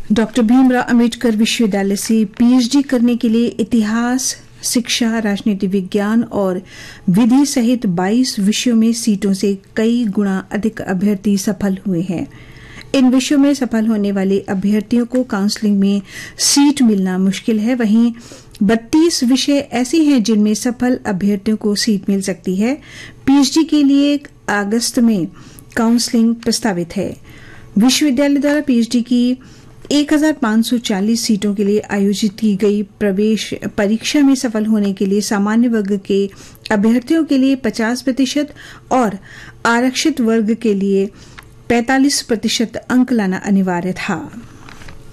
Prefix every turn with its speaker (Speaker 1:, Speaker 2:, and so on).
Speaker 1: Doctor Bhimrao Ambedkar विश्वविद्यालय से PhD करने के लिए इतिहास, शिक्षा, राजनीति विज्ञान और विधि सहित 22 विषयों में सीटों से कई गुना अधिक अभ्यर्थी सफल हुए हैं। इन विषयों में सफल होने वाले अभ्यर्थियों को काउंसलिंग में सीट मिलना मुश्किल है। वहीं 32 विषय ऐसे हैं जिनमें सफल अभ्यर्थियों को सीट मिल सकती है। पीएचडी के लिए अगस्त में काउंसलिंग प्रस्तावित है। विश्वविद्यालय द्वारा पीएचडी की 1540 सीटों के लिए आयोजित की गई प्रवेश परीक्षा में सफल होने के लिए सामान्य वर्ग के अभ्यर्थियों के लिए 50% और आरक्षित वर्ग के लिए 45% अंक लाना अनिवार्य था।